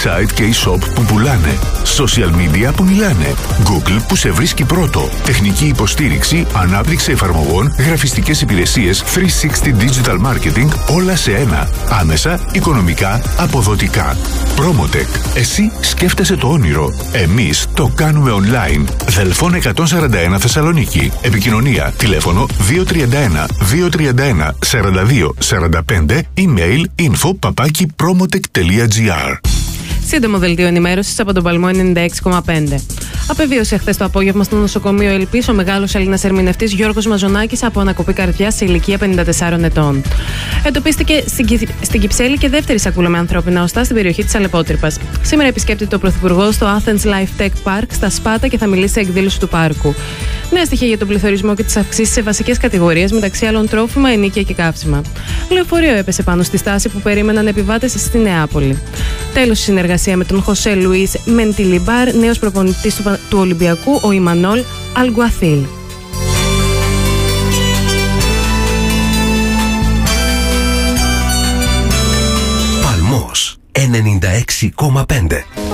site και e-shop που πουλάνε, social media που μιλάνε, Google που σε βρίσκει πρώτο, τεχνική υποστήριξη, ανάπτυξη εφαρμογών, γραφιστικές υπηρεσίες, 360 digital marketing, όλα σε ένα. Άμεσα, οικονομικά, αποδοτικά. Promotech. Εσύ σκέφτεσαι το όνειρο. Εμείς το κάνουμε online. Δελφών 141 Θεσσαλονίκη. Επικοινωνία. Τηλέφωνο 231 231 42 45. Email info@promotech.gr. Σύντομο δελτίο ενημέρωσης από τον Παλμό 96,5. Απεβίωσε χθες το απόγευμα στο νοσοκομείο Ελπής ο μεγάλος Έλληνας ερμηνευτής Γιώργος Μαζονάκης από ανακοπή καρδιάς σε ηλικία 54 ετών. Εντοπίστηκε στην Κυψέλη και δεύτερη σακούλα με ανθρώπινα οστά στην περιοχή της Αλεπότρυπας. Σήμερα επισκέπτεται ο Πρωθυπουργός στο Athens Life Tech Park στα Σπάτα και θα μιλήσει σε εκδήλωση του πάρκου. Νέα στοιχεία για τον πληθωρισμό και τις αυξήσεις σε βασικές κατηγορίες, μεταξύ άλλων τρόφιμα, ενοίκια και καύσιμα. Λεωφορείο έπεσε πάνω στη στάση που περίμεναν επιβάτες στη Νεάπολη. Τέλος, η συνεργασία με τον Χωσέ Λουίς Μεντιλιμπάρ, νέος προπονητής του Ολυμπιακού, ο Ιμανόλ Αλγκουαθίλ. Παλμός 96,5.